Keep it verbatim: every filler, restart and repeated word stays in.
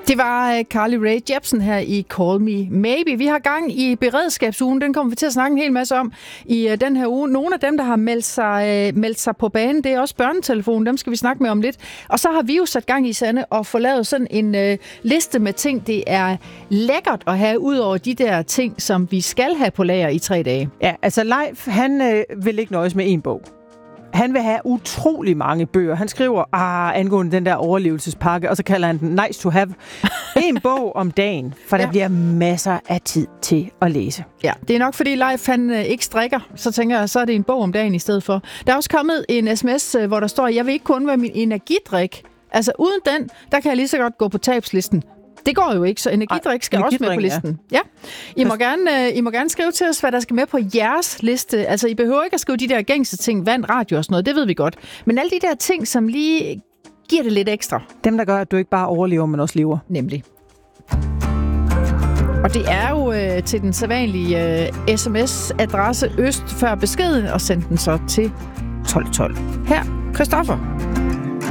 Det var Carly Rae Jepsen her i Call Me Maybe. Vi har gang i beredskabsugen. Den kommer vi til at snakke en hel masse om i den her uge. Nogle af dem, der har meldt sig, meldt sig på banen, det er også børnetelefonen. Dem skal vi snakke med om lidt. Og så har vi jo sat gang i, Sanne, og få lavet sådan en øh, liste med ting, det er lækkert at have, ud over de der ting, som vi skal have på lager i tre dage. Ja, altså Leif, han øh, vil ikke nøjes med en bog. Han vil have utrolig mange bøger. Han skriver, ah, angående den der overlevelsespakke, og så kalder han den nice to have. En bog om dagen, for der ja. bliver masser af tid til at læse. Ja, det er nok fordi Leif, han øh, ikke strikker, så tænker jeg, så er det en bog om dagen i stedet for. Der er også kommet en sms, hvor der står, jeg vil ikke kun være min energidrik. Altså uden den, der kan jeg lige så godt gå på tabslisten. Det går jo ikke, så energidrik skal Ej, også med på listen. Ja. ja. I, må gerne, I må gerne skrive til os, hvad der skal med på jeres liste. Altså, I behøver ikke at skrive de der gængse ting, vand, radio og sådan noget, det ved vi godt. Men alle de der ting, som lige giver det lidt ekstra. Dem, der gør, at du ikke bare overlever, men også lever. Nemlig. Og det er jo øh, til den sædvanlige øh, sms-adresse øst før beskeden, og send den så til tolv tolv. Her, Christoffer.